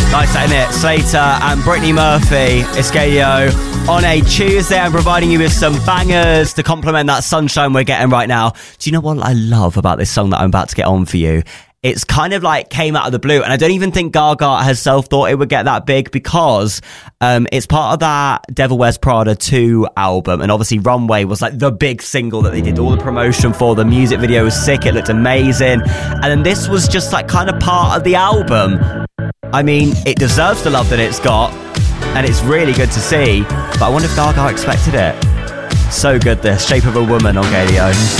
Nice, ain't it? Slater and Brittany Murphy, Escalio, on a Tuesday. I'm providing you with some bangers to complement that sunshine we're getting right now. Do you know what I love about this song that I'm about to get on for you? It's kind of like came out of the blue, and I don't even think Gaga herself thought it would get that big, because it's part of that Devil Wears Prada 2 album, and obviously Runway was like the big single that they did all the promotion for. The music video was sick, it looked amazing, and then this was just like kind of part of the album. I mean, it deserves the love that it's got, and it's really good to see, but I wonder if Gaga expected it. So good, this Shape of a Woman on Galeo.